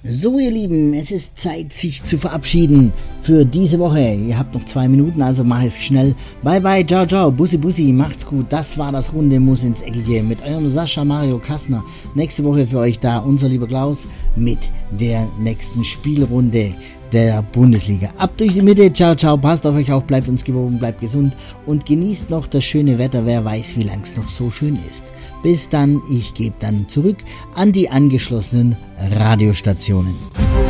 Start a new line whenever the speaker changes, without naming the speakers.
So ihr Lieben, es ist Zeit, sich zu verabschieden für diese Woche. Ihr habt noch 2 Minuten, also mach es schnell. Bye bye, ciao ciao, bussi bussi, macht's gut. Das war das Runde Muss ins Eckige mit eurem Sascha Mario Kassner. Nächste Woche für euch da unser lieber Klaus mit der nächsten Spielrunde der Bundesliga. Ab durch die Mitte, ciao ciao, passt auf euch auf, bleibt uns gewogen, bleibt gesund und genießt noch das schöne Wetter. Wer weiß, wie lang es noch so schön ist. Bis dann, ich gebe dann zurück an die angeschlossenen Radiostationen.